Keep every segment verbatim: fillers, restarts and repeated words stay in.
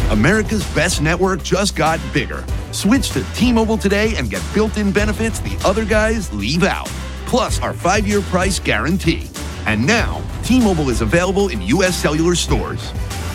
America's best network just got bigger. Switch to T-Mobile today and get built-in benefits the other guys leave out. Plus our five-year price guarantee. And now, T-Mobile is available in U S cellular stores.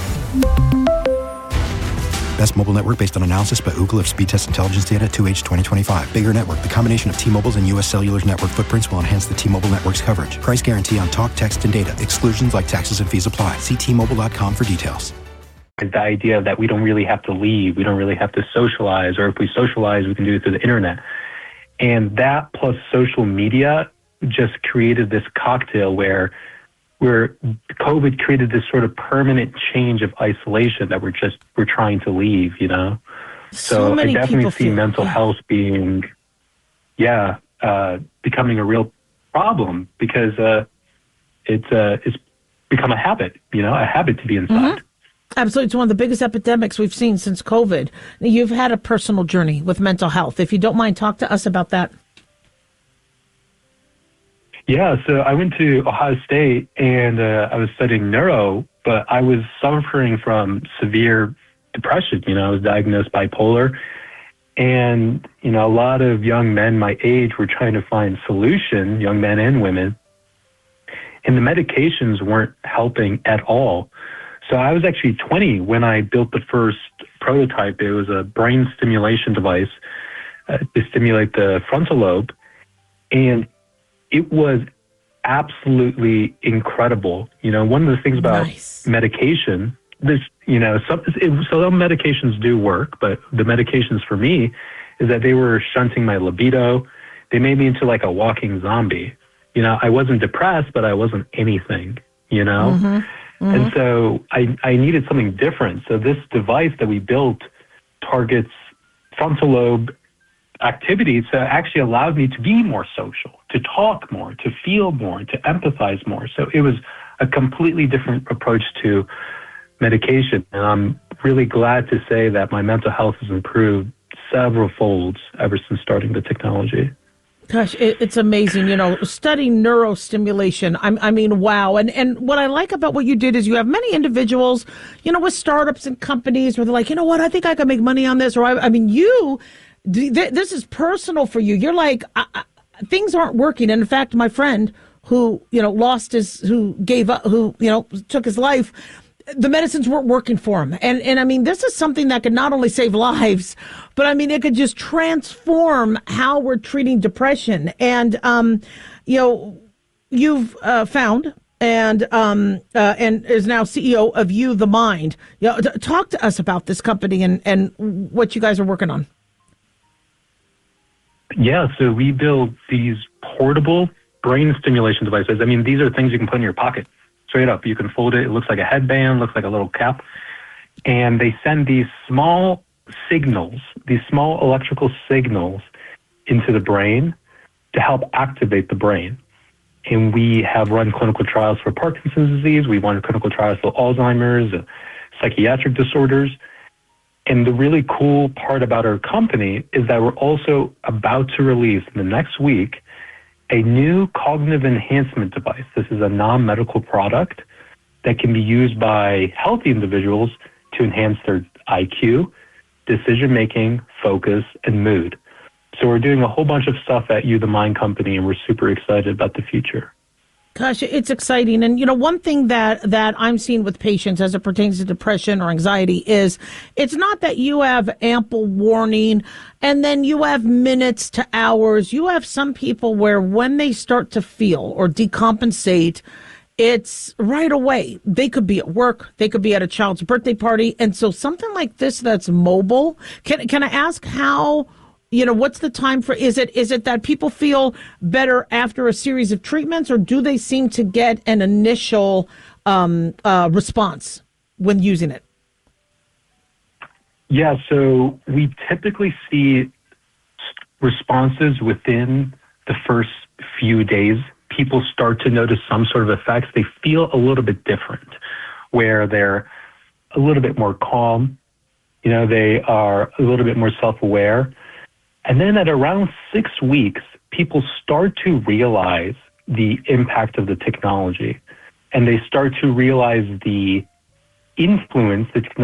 Best mobile network based on analysis by Ookla of speed test intelligence data two H twenty twenty-five. Bigger network. The combination of T-Mobile's and U S Cellular's network footprints will enhance the T-Mobile network's coverage. Price guarantee on talk, text, and data. Exclusions like taxes and fees apply. See T Mobile dot com for details. The idea that we don't really have to leave, we don't really have to socialize, or if we socialize, we can do it through the internet. And that plus social media just created this cocktail where where COVID created this sort of permanent change of isolation that we're just we're trying to leave, you know. So, so I many definitely people see feel, mental yeah. health being, yeah, uh, becoming a real problem because uh, it's uh, it's become a habit, you know, a habit to be inside. Mm-hmm. Absolutely. It's one of the biggest epidemics we've seen since COVID. You've had a personal journey with mental health. If you don't mind, talk to us about that. Yeah, so I went to Ohio State and uh, I was studying neuro, but I was suffering from severe depression. You know, I was diagnosed bipolar. And, you know, a lot of young men my age were trying to find solution, young men and women. And the medications weren't helping at all. So I was actually twenty when I built the first prototype. It was a brain stimulation device uh, to stimulate the frontal lobe. And it was absolutely incredible. You know, one of the things about nice. medication, this, you know, some, it, so some medications do work, but the medications for me is that they were shunting my libido. They made me into like a walking zombie. You know, I wasn't depressed, but I wasn't anything, you know? Mm-hmm. Mm-hmm. And so I, I needed something different. So this device that we built targets frontal lobe activities that actually allowed me to be more social, to talk more, to feel more, to empathize more. So it was a completely different approach to medication. And I'm really glad to say that my mental health has improved several folds ever since starting the technology. Gosh, it, it's amazing. You know, studying neurostimulation. I, I mean, wow. And and what I like about what you did is you have many individuals, you know, with startups and companies where they're like, you know what, I think I can make money on this. Or I, I mean, you, th- this is personal for you. You're like, I, I, things aren't working. And in fact, my friend who, you know, lost his, who gave up, who, you know, took his life, the medicines weren't working for him. And, and I mean, this is something that could not only save lives, but I mean, it could just transform how we're treating depression. And, um, you know, you've uh, found and um, uh, and is now C E O of You the Mind. You know, t- talk to us about this company and, and what you guys are working on. Yeah, so we build these portable brain stimulation devices. I mean, these are things you can put in your pocket. Straight up. You can fold it. It looks like a headband, looks like a little cap. And they send these small signals, these small electrical signals into the brain to help activate the brain. And we have run clinical trials for Parkinson's disease. We've run clinical trials for Alzheimer's, uh, psychiatric disorders. And the really cool part about our company is that we're also about to release in the next week a new cognitive enhancement device. This is a non-medical product that can be used by healthy individuals to enhance their I Q, decision-making, focus, and mood. So we're doing a whole bunch of stuff at You the Mind company, and we're super excited about the future. Gosh, it's exciting. And, you know, one thing that, that I'm seeing with patients as it pertains to depression or anxiety is it's not that you have ample warning and then you have minutes to hours. You have some people where when they start to feel or decompensate, it's right away. They could be at work. They could be at a child's birthday party. And so something like this that's mobile, can can I ask how... You know, what's the time for, is it is it that people feel better after a series of treatments, or do they seem to get an initial um, uh, response when using it? Yeah, so we typically see responses within the first few days. People start to notice some sort of effects. They feel a little bit different, where they're a little bit more calm. You know, they are a little bit more self-aware. And then at around six weeks, people start to realize the impact of the technology, and they start to realize the influence the technology